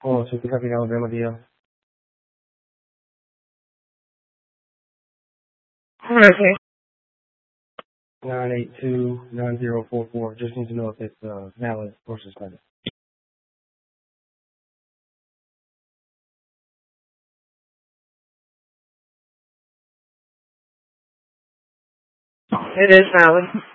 Oh, so Kentucky, Alabama deal. Okay. 9829044. Just need to know if it's valid or suspended. It is valid.